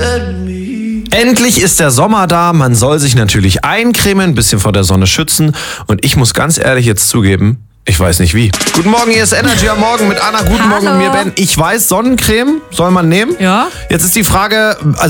Endlich ist der Sommer da, man soll sich natürlich eincremen, ein bisschen vor der Sonne schützen und ich muss ganz ehrlich jetzt zugeben, ich weiß nicht wie. Guten Morgen, hier ist Energy am Morgen mit Anna, guten Morgen und mir Ben. Ich weiß, Sonnencreme soll man nehmen. Ja. Jetzt ist die Frage, also